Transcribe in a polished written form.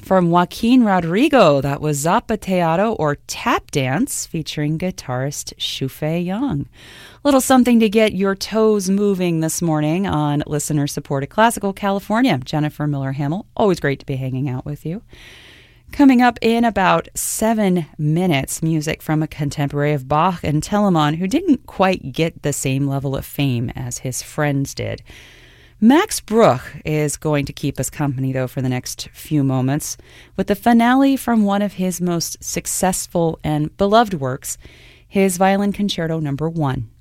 From Joaquin Rodrigo, that was Zapateado or Tap Dance featuring guitarist Shu-Fei Young. Little something to get your toes moving this morning on listener-supported Classical California. Jennifer Miller-Hamill, always great to be hanging out with you. Coming up in about 7 minutes, music from a contemporary of Bach and Telemann who didn't quite get the same level of fame as his friends did. Max Bruch is going to keep us company, though, for the next few moments with the finale from one of his most successful and beloved works, his Violin Concerto No. 1.